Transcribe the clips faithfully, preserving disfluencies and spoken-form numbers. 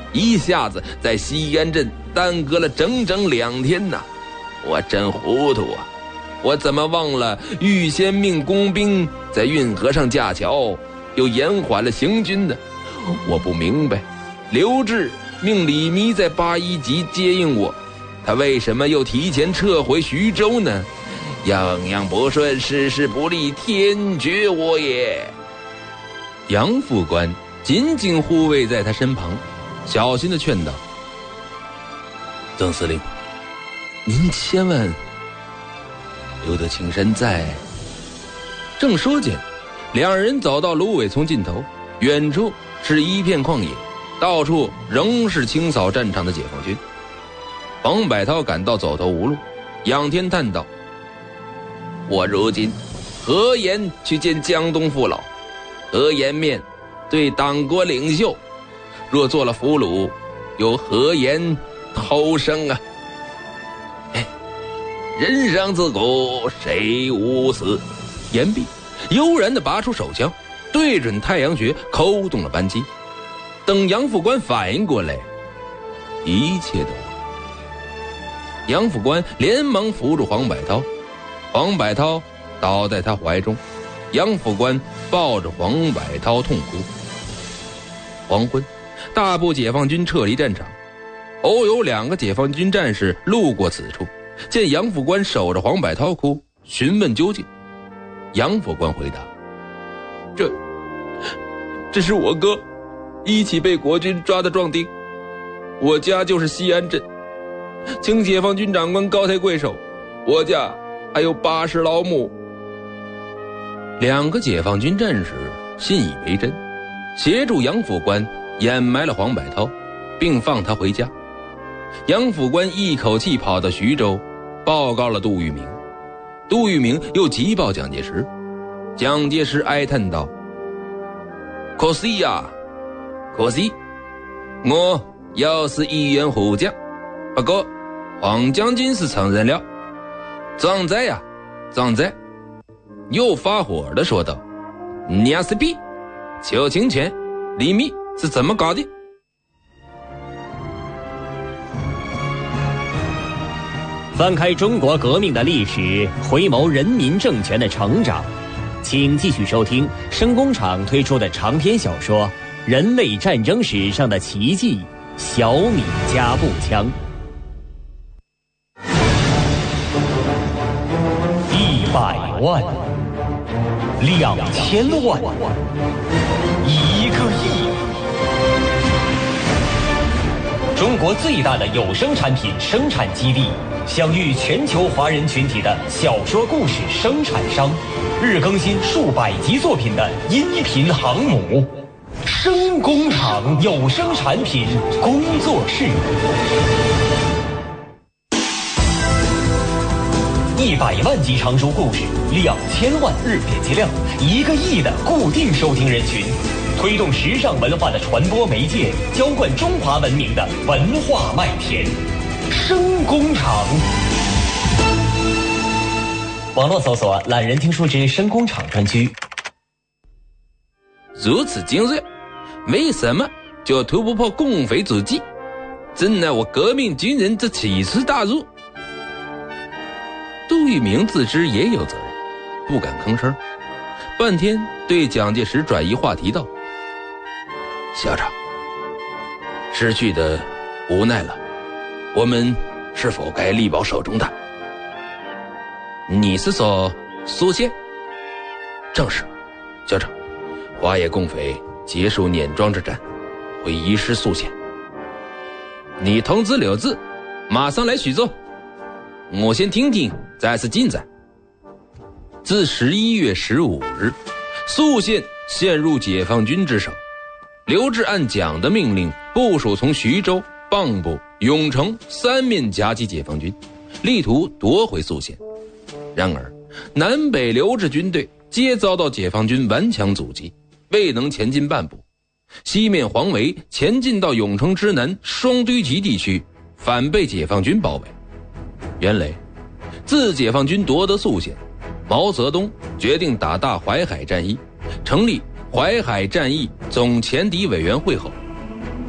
一下子在西安镇耽搁了整整两天呐！我真糊涂啊！我怎么忘了预先命工兵在运河上架桥，又延缓了行军呢？我不明白，刘志命李弥在八一级接应我，他为什么又提前撤回徐州呢？样样不顺，事事不利，天绝我也！杨副官紧紧护卫在他身旁，小心地劝道：曾司令，您千万留得青山在。正说间，两人走到芦苇丛尽头，远处是一片旷野，到处仍是清扫战场的解放军。黄百韬感到走投无路，仰天叹道：我如今何言去见江东父老，何颜面对党国领袖？若做了俘虏，又何言偷生啊？哎，人生自古谁无死？言毕，悠然地拔出手枪，对准太阳穴扣动了扳机。等杨副官反应过来，一切都晚。杨副官连忙扶住黄百韬，黄百韬倒在他怀中，杨副官抱着黄百韬痛哭。黄昏，大部解放军撤离战场，偶有两个解放军战士路过此处，见杨副官守着黄百韬哭，询问究竟。杨副官回答：这这是我哥一起被国军抓的壮丁，我家就是西安镇，请解放军长官高抬贵手，我家还有八十老母。两个解放军战士信以为真，协助杨副官掩埋了黄百韬，并放他回家。杨副官一口气跑到徐州，报告了杜聿明。杜聿明又急报蒋介石，蒋介石哀叹道：可惜呀，可惜，我要是一员虎将，不过黄将军是承认了。壮哉呀，壮哉！又发火地说道：你要是逼邱清泉、李密是怎么搞的？ 翻开中国革命的历史，回眸人民政权的成长，请继续收听声工厂推出的长篇小说《人类战争史上的奇迹·小米加步枪》。一百万，两千万，一个亿。中国最大的有声产品生产基地，享誉全球华人群体的小说故事生产商，日更新数百集作品的音频航母，声工厂有声产品工作室。一百万集长书故事，两千万日点击量，一个亿的固定收听人群，推动时尚文化的传播媒介，浇灌中华文明的文化麦田。声工厂。网络搜索懒人听书之声工厂专区。 如此精锐，为什么就突不破共匪阻击？真乃我革命军人之奇耻大辱。杜聿明自知也有责任，不敢吭声，半天对蒋介石转移话题道：校长，失去的无奈了，我们是否该力保手中的？你是说苏县？正是，校长，华野共匪结束碾庄之战，会移师宿县。你通知柳志，马上来徐州。我先听听再次进展。自十一月十五日，宿县陷入解放军之手。刘志按蒋的命令部署从徐州、蚌埠、永城三面夹击解放军，力图夺回宿县。然而南北刘志军队皆遭到解放军顽强阻击，未能前进半步。西面黄维前进到永城之南双堆集地区，反被解放军包围。原来自解放军夺得宿县，毛泽东决定打大淮海战役，成立淮海战役总前敌委员会后，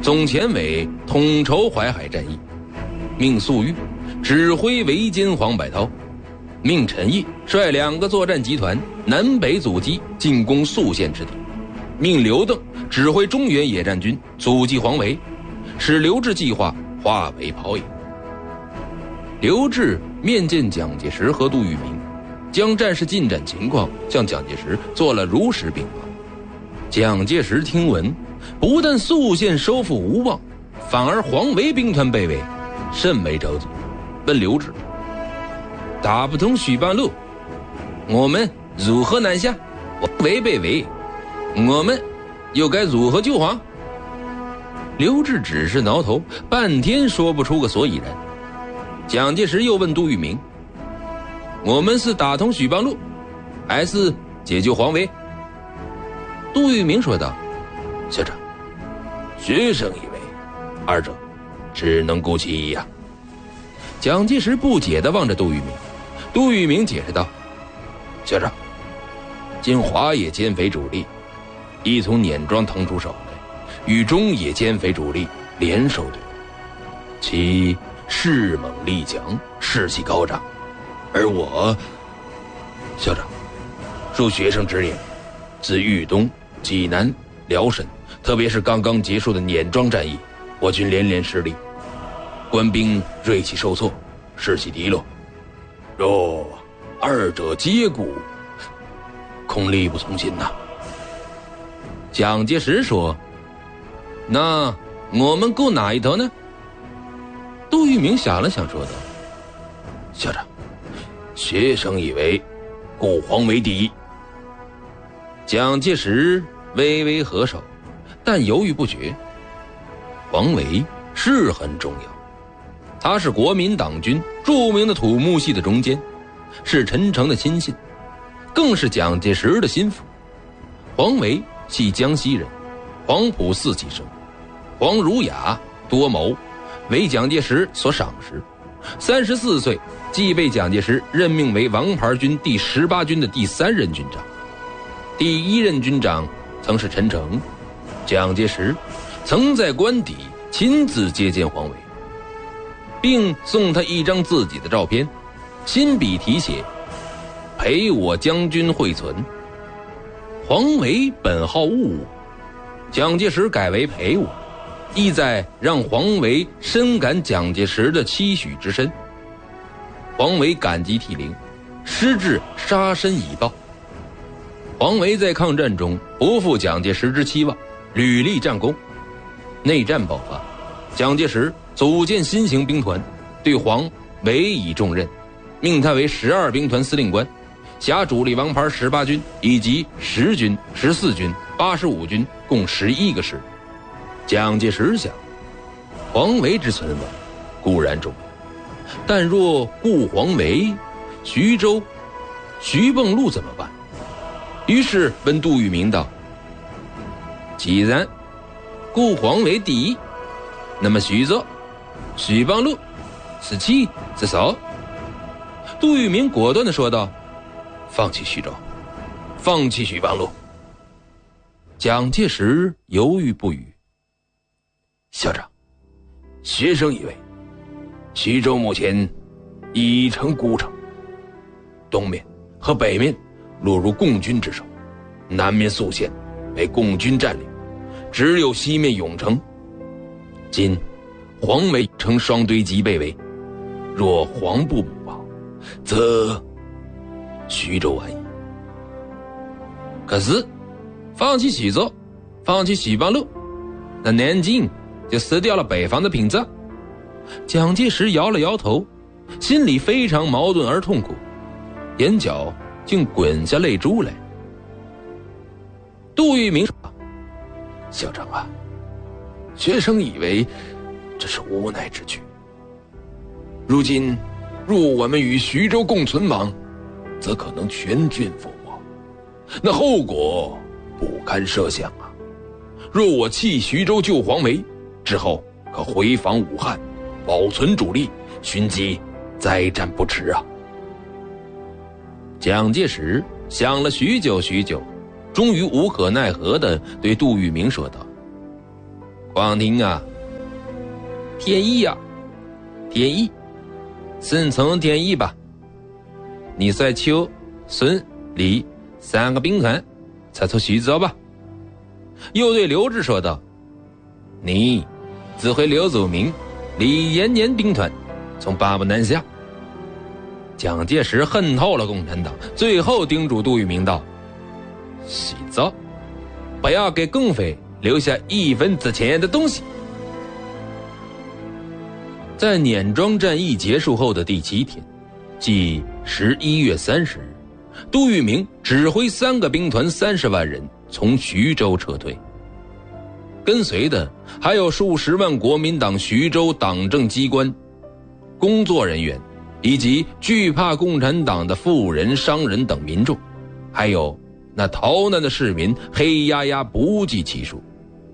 总前委统筹淮海战役，命粟裕指挥围歼黄百韬，命陈毅率两个作战集团南北阻击进攻宿县之地，命刘邓指挥中原野战军阻击黄维，使刘志计划化为泡影。刘志面见蒋介石和杜聿明，将战事进展情况向蒋介石做了如实禀报。蒋介石听闻，不但宿县收复无望，反而黄维兵团被围，甚为着急，问刘志：打不通许半路，我们如何南下？黄维被围，我们又该如何救黄？刘志只是挠头，半天说不出个所以然。蒋介石又问杜聿明：我们是打通许半路，还是解救黄维？杜聿明说道：校长，学生以为二者只能顾其一呀。蒋介石不解地望着杜聿明，杜聿明解释道：校长，今华野歼匪主力已从碾庄腾出手来，与中野歼匪主力联手对付，其势猛力强，士气高涨。而我，校长，恕学生直言，自豫东、济南、辽沈，特别是刚刚结束的碾庄战役，我军连连失利，官兵锐气受挫，士气低落。若二者皆顾，恐力不从心呐。蒋介石说：那我们顾哪一头呢？杜聿明想了想说道：校长，学生以为顾黄维第一。蒋介石微微合手，但犹豫不决。黄维是很重要，他是国民党军著名的土木系的中坚，是陈诚的亲信，更是蒋介石的心腹。黄维系江西人，黄埔四期生，黄儒雅多谋，为蒋介石所赏识。三十四岁即被蒋介石任命为王牌军第十八军的第三任军长。第一任军长曾是陈诚，蒋介石曾在官邸亲自接见黄维，并送他一张自己的照片，亲笔题写陪我将军会存。黄维本好务，蒋介石改为陪我，意在让黄维深感蒋介石的期许之深。黄维感激涕零，失至杀身以报。黄维在抗战中不负蒋介石之期望，屡立战功。内战爆发，蒋介石组建新型兵团，对黄委以重任，命他为十二兵团司令官，辖主力王牌十八军以及十军、十四军、八十五军共十一个师。蒋介石想，黄维之存亡固然重要，但若顾黄维，徐州、徐蚌路怎么办？于是问杜聿明道：既然顾黄维第一，那么徐州、徐蚌路是其是首？杜聿明果断地说道：放弃徐州，放弃徐蚌路。蒋介石犹豫不语。校长，学生以为徐州目前已成孤城，东面和北面落入共军之手，南面宿县被共军占领，只有西面永城。今黄维城双堆集被围，若黄不补报，则徐州完矣。可是放弃徐州，放弃徐蚌路，那南京就失掉了北方的屏障。蒋介石摇了摇头，心里非常矛盾而痛苦，眼角竟滚下泪珠来。杜聿明说：校长啊，学生以为这是无奈之举。如今若我们与徐州共存亡，则可能全军覆没，那后果不堪设想啊。若我弃徐州救黄维之后，可回防武汉，保存主力，寻机再战不迟啊。蒋介石想了许久许久，终于无可奈何地对杜聿明说道： 光听啊，天意啊，天意，顺从天意吧。你率邱、孙、李三个兵团撤出徐州吧。又对刘志说道：你指挥刘祖明、李延年兵团从八部南下。蒋介石恨透了共产党，最后叮嘱杜聿明道：洗澡，不要给共匪留下一分值钱的东西。在碾庄战役结束后的第七天，即十一月三十日，杜聿明指挥三个兵团三十万人从徐州撤退，跟随的还有数十万国民党徐州党政机关工作人员，以及惧怕共产党的富人、商人等民众，还有那逃难的市民，黑压压不计其数。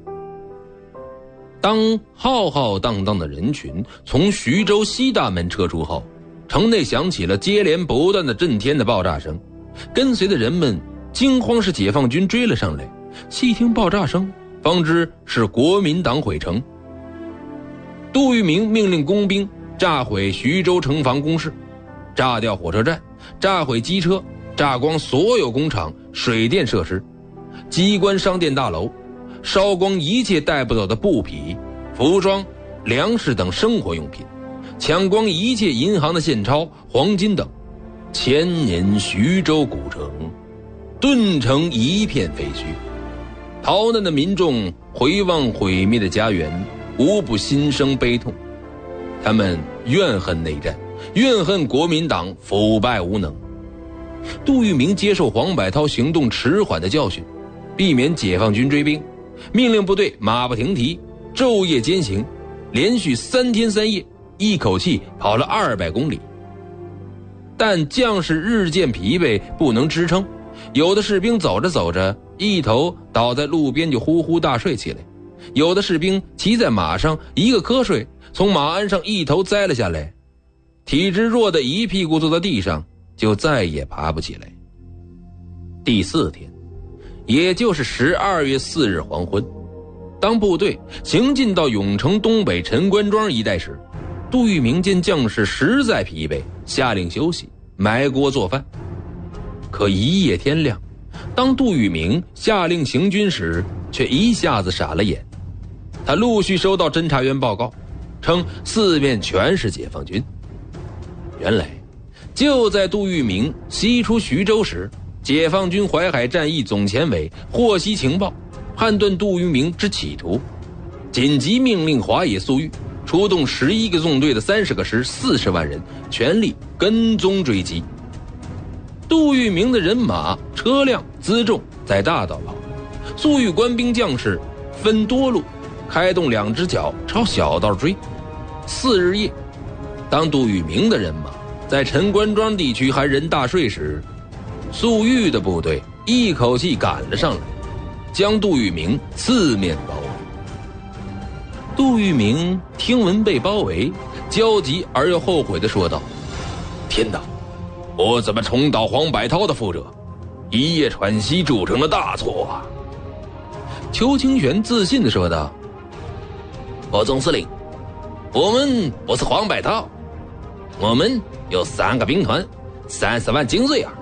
当浩浩荡荡的人群从徐州西大门撤出后，城内响起了接连不断的震天的爆炸声，跟随的人们惊慌是解放军追了上来，细听爆炸声，方知是国民党毁城。杜聿明命令工兵炸毁徐州城防工事，炸掉火车站，炸毁机车，炸光所有工厂、水电设施、机关商店大楼，烧光一切带不走的布匹、服装、粮食等生活用品，抢光一切银行的现钞、黄金等。千年徐州古城顿成一片废墟。逃难的民众回望毁灭的家园，无不心生悲痛。他们怨恨内战，怨恨国民党腐败无能。杜聿明接受黄百韬行动迟缓的教训，避免解放军追兵，命令部队马不停蹄，昼夜兼行，连续三天三夜，一口气跑了二百公里。但将士日渐疲惫，不能支撑，有的士兵走着走着，一头倒在路边就呼呼大睡起来，有的士兵骑在马上，一个瞌睡，从马鞍上一头栽了下来，体质弱的一屁股坐在地上，就再也爬不起来。第四天，也就是十二月四日黄昏，当部队行进到永城东北陈官庄一带时，杜聿明见将士实在疲惫，下令休息，埋锅做饭。可一夜天亮，当杜聿明下令行军时，却一下子傻了眼。他陆续收到侦察员报告，称四面全是解放军。原来就在杜聿明西出徐州时，解放军淮海战役总前委获悉情报，判断杜聿明之企图，紧急命令华野粟裕出动十一个纵队的三十个师，四十万人，全力跟踪追击。杜聿明的人马、车辆、辎重在大道跑，粟裕官兵将士分多路，开动两只脚朝小道追。次日夜，当杜聿明的人马在陈官庄地区还人大睡时，粟裕的部队一口气赶了上来，将杜聿明四面包围。杜聿明听闻被包围，焦急而又后悔地说道：天哪，我怎么重蹈黄百韬的覆辙，一夜喘息铸成了大错啊！邱清泉自信地说道：我总司令，我们不是黄百韬，我们有三个兵团，三十万精锐啊！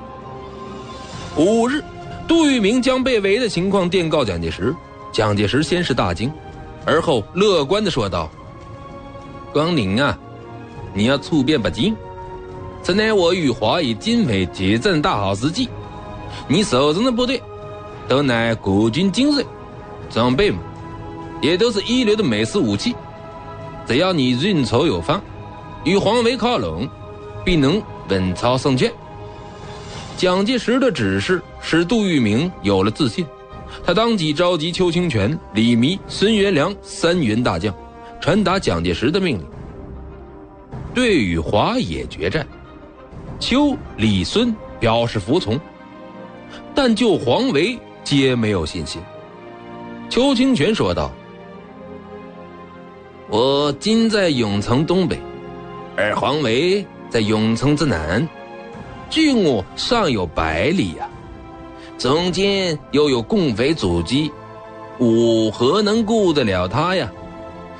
五日，杜聿明将被围的情况电告蒋介石。蒋介石先是大惊，而后乐观地说道：光宁啊，你要处变不惊，这乃我与华以金匪决战大好时机。你手中的部队都乃国军精锐，装备嘛也都是一流的美式武器，只要你运筹有方，与黄维靠拢，必能稳操胜券。蒋介石的指示使杜聿明有了自信，他当即召集邱清泉、李弥、孙元良三员大将，传达蒋介石的命令。对于华野决战，邱、李、孙表示服从，但就黄维皆没有信心。邱清泉说道：我今在永城东北，而黄维在永城之南，距我尚有百里啊，中间又有共匪阻击， 我何能顾得了他呀？